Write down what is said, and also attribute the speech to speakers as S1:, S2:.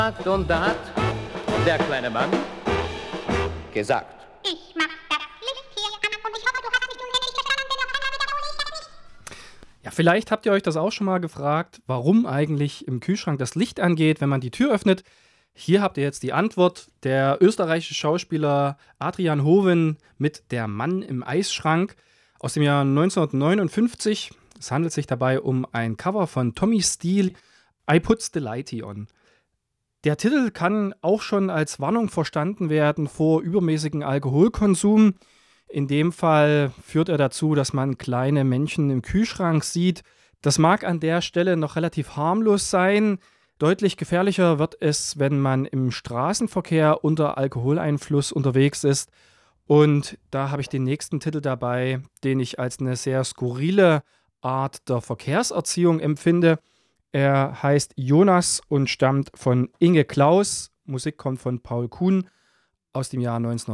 S1: Und da hat der kleine Mann gesagt.
S2: Ich mach das Licht hier an und ich hoffe, du hast mich nun endlich verstanden, denn noch einmal wiederhole ich das nicht.
S3: Ja, vielleicht habt ihr euch das auch schon mal gefragt, warum eigentlich im Kühlschrank das Licht angeht, wenn man die Tür öffnet. Hier habt ihr jetzt die Antwort. Der österreichische Schauspieler Adrian Hoven mit Der Mann im Eisschrank aus dem Jahr 1959. Es handelt sich dabei um ein Cover von Tommy Steele, I Puts the Lighty On. Der Titel kann auch schon als Warnung verstanden werden vor übermäßigen Alkoholkonsum. In dem Fall führt er dazu, dass man kleine Männchen im Kühlschrank sieht. Das mag an der Stelle noch relativ harmlos sein. Deutlich gefährlicher wird es, wenn man im Straßenverkehr unter Alkoholeinfluss unterwegs ist. Und da habe ich den nächsten Titel dabei, den ich als eine sehr skurrile Art der Verkehrserziehung empfinde. Er heißt Jonas und stammt von Inge Klaus. Musik kommt von Paul Kuhn aus dem Jahr 19